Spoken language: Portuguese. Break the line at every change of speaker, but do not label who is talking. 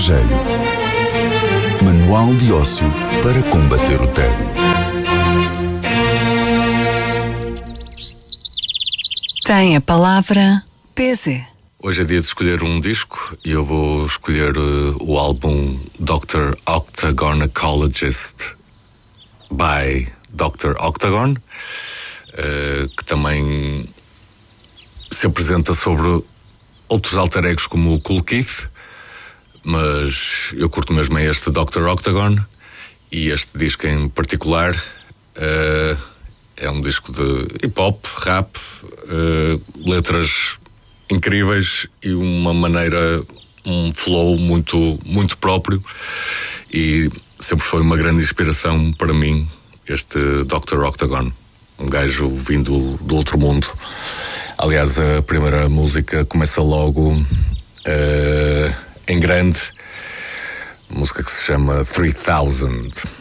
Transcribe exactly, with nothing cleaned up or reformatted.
Evangelho. Manual de ócio para combater o tédio.
Tem a palavra P Z.
Hoje é dia de escolher um disco e eu vou escolher uh, o álbum doutor Octagon Ecologist by doutor Octagon, uh, que também se apresenta sobre outros alter egos como o Kool Keith, mas eu curto mesmo é este doutor Octagon, e este disco em particular uh, é um disco de hip-hop, rap, uh, letras incríveis e uma maneira, um flow muito, muito próprio, e sempre foi uma grande inspiração para mim este doutor Octagon, um gajo vindo do outro mundo. Aliás, a primeira música começa logo uh, em grande, música que se chama three thousand.